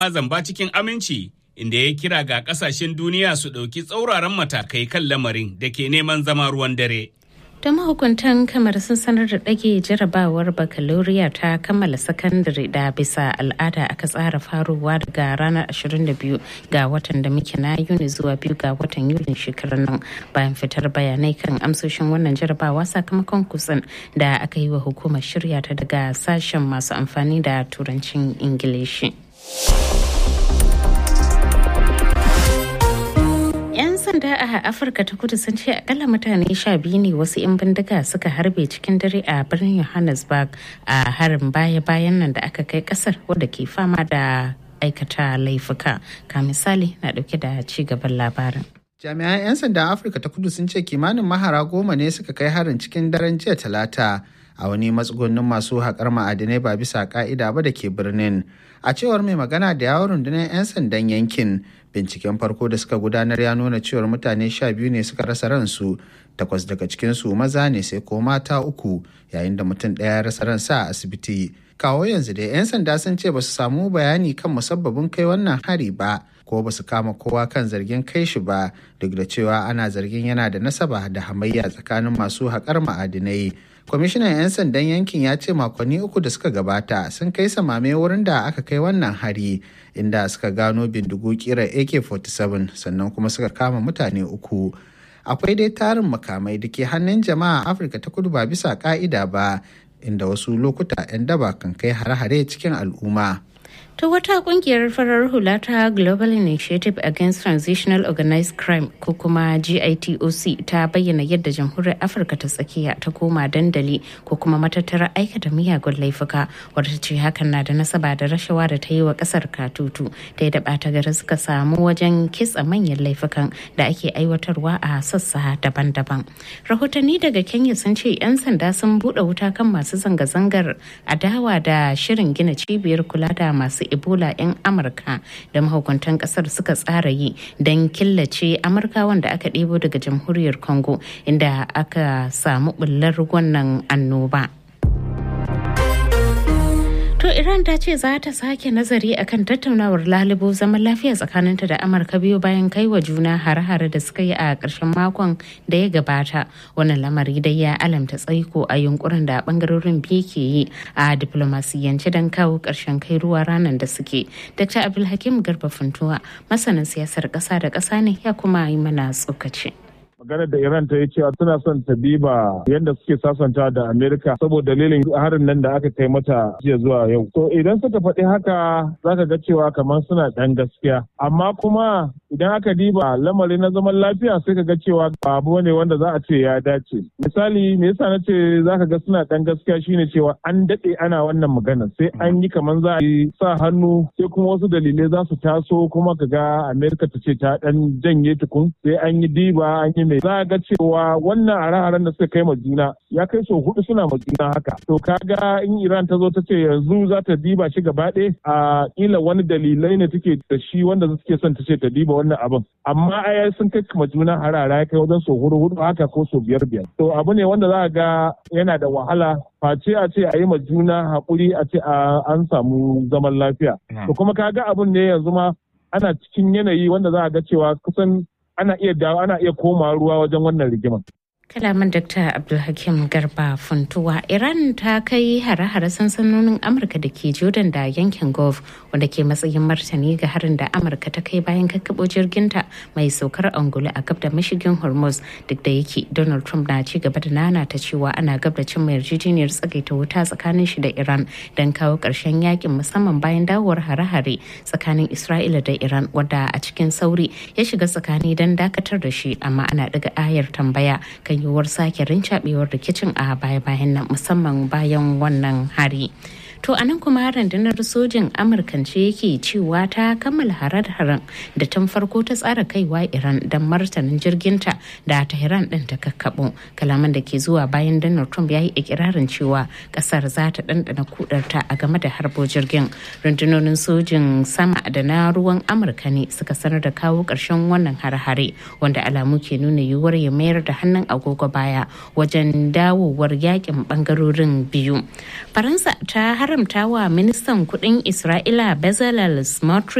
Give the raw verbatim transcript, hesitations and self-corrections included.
zamba cikin aminci, inda ya kira ga ƙasashen duniya su ɗauki tsauraran matakai kan lamarin da ke neman zama ruwan dare. Da mahukuntan kamar sun sanar da ɗage jarabawar bakaloriya ta kammala sakandare da bisa al'ada aka tsara faruwa daga ranar ashirin da biyu ga watan da muke na Yuni zuwa biyu ga watan Yulin shekarar nan, bayan fitar bayanai kan amsoshin wannan jarabawa sakamakon kusan da aka yi wa hukumar shirya ta daga sashen masu amfani da turancin Ingilishi. Sanda a Afirka ta Kudu sun ce akalla mutane sha biyu ne wasu 'yan bindiga suka harbe cikin dare a birnin Johannesburg a harin baya-bayan nan da aka kai kasar wadda ke fama da aikata laifuka. Ka misali na dauke da ci gaban labarin. Jami'an 'yan sandan Afirka ta Kudu sun ce kimanin mahara goma ne suka kai harin cikin daren jiya Talata a wani matsugunnin masu haƙar ma'adinai ba bisa ƙa'ida ba da ke birnin. A cewar mai magana da yawon rundunar 'yan sandan yankin, binciken farko da suka gudanar ya nuna cewar mutane sha biyu ne suka rasa ransu, takwas daga cikinsu maza ne sai ko mata uku, yayin da mutum ɗaya ya rasa ransa a asibiti. Kawo yanzu dai 'yan sanda sun ce ba su samu bayani kan musabbabin kai wannan hari ba, ko ba su kama kowa kan zargin kai shi ba, duk da cewa ana zargin yana da nasaba da hamayya tsakanin masu haƙar ma'adinai. Kwamishinan 'yan sandan yankin ya ce makonni uku da suka gabata sun kai samame wurin da aka kai wannan hari, inda suka gano bindigu kirar A K forty-seven sannan kuma suka kama mutane uku. Akwai dai tarin makamai da ke hannun jama'a Afirka ta Kudu ba bisa ka'ida ba, inda wasu lokuta 'yan daba kan kai hare-hare cikin al'umma. Ta wata kungiyar farar hula ta Global Initiative Against Transitional Organized Crime ko kuma G I T O C ta bayyana yadda jamhuriyar Afirka ta tsakiya ta koma dandali ko kuma matattarar aikata miyagun laifuka, wadda ce hakan na da nasaba da rashawa da ta yi wa kasar katutu da ya ɓata gari suka samu wajen kitsa manyan laifukan da ake aiwatarwa a sassa daban-daban. Rahotanni daga Kenya sun ce 'yan sanda sun buɗe wuta kan masu zanga-zangar adawa da shirin gina cibiyar kula da masu Ebola 'yan Amurka da mahukuntan kasar suka tsara yi don killace Amurkawan da aka ɗebo daga jamhuriyar Congo inda aka samu bullar wannan annoba. To Iran ta ce za ta sake nazari akan tattaunawar lalubo zaman lafiya tsakaninta da Amurka biyu bayan kai wa juna hare-hare da suka yi a ƙarshen makon da ya gabata. Wannan lamari dai ya alamta tsaiko a yunkurin da bangarorin biyu ke yi a diplomasiyance don kawo ƙarshen kai ruwa ranar da suke. Dr. Abdulhakim Garba Funtuwa, masanin siyasar ƙasa da ƙasa ne, ya kuma yi mana tsokaci. maganar da Iran ta yi cewa tana son ta diba yadda suke sasanta da Amerika saboda dalilin harin nan da aka kai mata jiya zuwa yau. To idan suka faɗi haka zaka ga cewa kamar suna ɗan gaskiya. Amma kuma idan aka diba lamari na zaman lafiya sai ka ga cewa abu ne wanda za a ce ya dace. Misali me yasa na ce zaka ga suna ɗan gaskiya shine cewa an daɗe ana wannan magana sai an yi kamar za a yi sa hannu sai kuma wasu dalilai za su taso kuma ka ga Amerika ta ce ta ɗan janye tukun sai an yi diba an yi mai za ga cewa wannan hare-haren da suka kai ma juna ya kai so hudu suna ma juna haka. To kaga in Iran ta zo ta ce yanzu za ta diba shi gaba ɗaya a kila wani dalilai ne take da shi wanda suke son ta ce ta diba wannan abin. Amma ai sun kai ma juna hare-hare ya kai wajen so hudu hudu haka ko so biyar biyar. To abu ne wanda za ga yana da wahala face a ce a yi ma juna haƙuri a ce an samu zaman lafiya. To kuma kaga abun ne yanzu ma ana cikin yanayi wanda za a ga cewa kusan ana iya dawo ana iya koma ruwa wajen wannan rigimar. Kalaman Dokta Abdulhakim Garba Funtuwa. Iran ta kai hare-hare sansanonin Amurka da ke Jordan da yankin Gulf wanda ke matsayin martani ga harin da Amurka ta kai bayan kakkaɓo jirginta mai saukar angulu a gab da mashigin Hormuz, duk da yake Donald Trump na ci gaba da nana ta cewa ana gab da cin yarjejeniyar tsagaita wuta tsakanin shi da Iran don kawo ƙarshen yakin, musamman bayan dawowar hare-hare tsakanin Isra'ila da Iran wadda a cikin sauri ya shiga tsakani don dakatar da shi, amma ana daga ayar tambaya kan yiwuwar sake rincaɓewar rikicin a baya-bayan nan, musamman bayan wannan hari. To anan kuma rundunar sojin Amurkance yake cewa ta kammala harar-haren da tun farko ta tsara kaiwa Iran don martanin jirginta da Tehran ɗin ta kakkaɓo. Kalaman da ke zuwa bayan Donald Trump ya yi ikirarin cewa ƙasar za ta ɗanɗana kudarta a game da harbo jirgin. Rundunonin sojin sama da na ruwan Amurka ne suka sanar da kawo ƙarshen wannan har-hare, wanda alamu ke nuna yiwuwar ya mayar da hannun agogo baya wajen dawowar yakin ɓangarorin biyu. Faransa ta har haramta wa ministan kudin Isra'ila Bezalel Smotrich